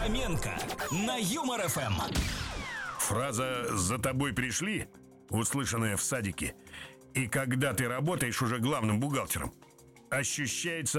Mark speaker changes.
Speaker 1: Фоменко на Юмор ФМ.
Speaker 2: Фраза «за тобой пришли», услышанная в садике, и когда ты работаешь уже главным бухгалтером, ощущается